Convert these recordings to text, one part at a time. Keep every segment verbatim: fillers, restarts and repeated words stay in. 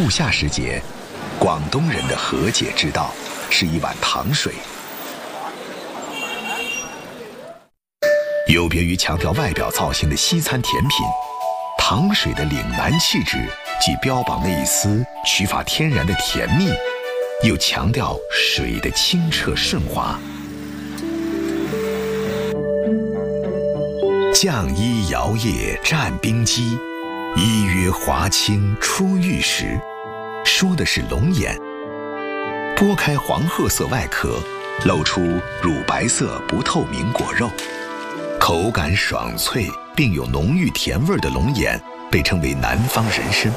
初夏时节，广东人的和解之道是一碗糖水。有别于强调外表造型的西餐甜品，糖水的岭南气质既标榜那一丝取法天然的甜蜜，又强调水的清澈顺滑。绛衣摇曳战冰肌，衣约华清出浴时，说的是龙眼。剥开黄褐色外壳，露出乳白色不透明果肉，口感爽脆并有浓郁甜味的龙眼被称为南方人参。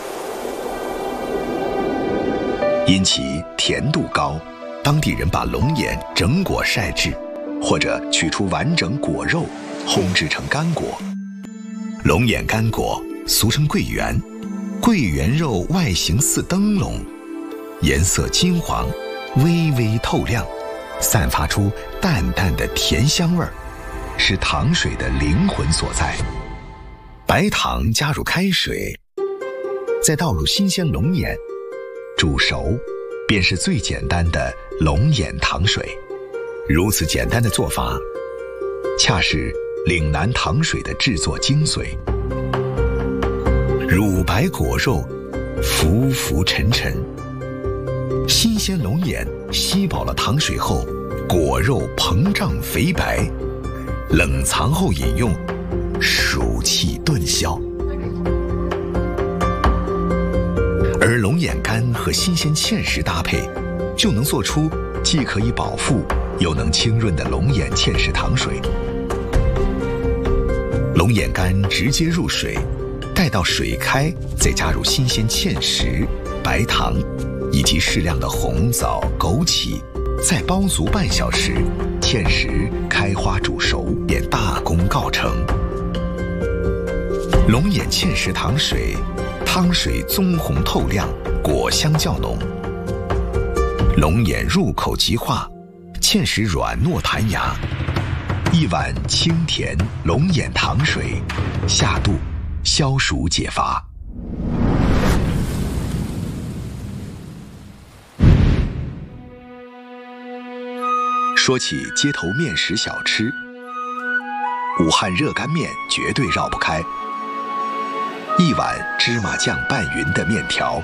因其甜度高，当地人把龙眼整果晒制，或者取出完整果肉烘制成干果。龙眼干果俗称桂圆，桂圆肉外形似灯笼，颜色金黄，微微透亮，散发出淡淡的甜香味儿，是糖水的灵魂所在。白糖加入开水，再倒入新鲜龙眼，煮熟，便是最简单的龙眼糖水。如此简单的做法，恰是岭南糖水的制作精髓。乳白果肉，浮浮沉沉，新鲜龙眼吸饱了糖水后，果肉膨胀肥白，冷藏后饮用，暑气顿消。而龙眼干和新鲜芡实搭配，就能做出既可以饱腹又能清润的龙眼芡实糖水。龙眼干直接入水，待到水开，再加入新鲜芡实、白糖以及适量的红枣、枸杞，再煲足半小时，芡实开花煮熟，便大功告成。龙眼芡实糖水，汤水棕红透亮，果香较浓，龙眼入口即化，芡实软糯弹牙。一碗清甜龙眼糖水，下肚消暑解乏。说起街头面食小吃，武汉热干面绝对绕不开。一碗芝麻酱拌匀的面条，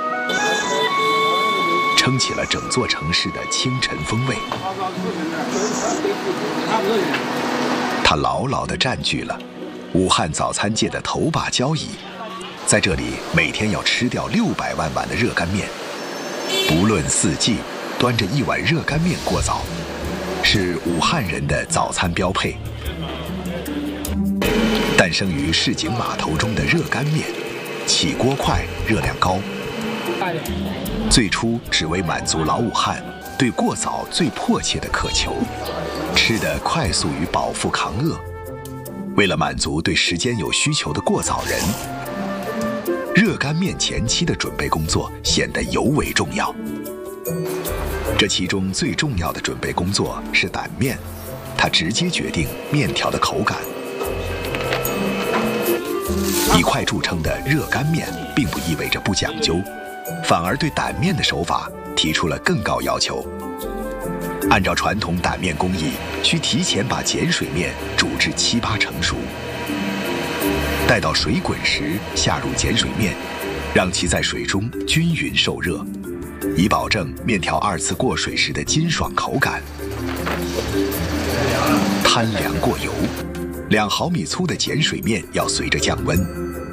撑起了整座城市的清晨风味。它牢牢地占据了武汉早餐界的头把交椅，在这里每天要吃掉六百万碗的热干面，不论四季，端着一碗热干面过早，是武汉人的早餐标配。诞生于市井码头中的热干面，起锅快，热量高。最初只为满足老武汉对过早最迫切的渴求，吃得快速与饱腹抗饿。为了满足对时间有需求的过早人，热干面前期的准备工作显得尤为重要。这其中最重要的准备工作是擀面，它直接决定面条的口感。以快著称的热干面并不意味着不讲究，反而对擀面的手法提出了更高要求。按照传统擀面工艺，需提前把碱水面煮至七八成熟，待到水滚时下入碱水面，让其在水中均匀受热，以保证面条二次过水时的筋爽口感。摊凉过油，两毫米粗的碱水面要随着降温，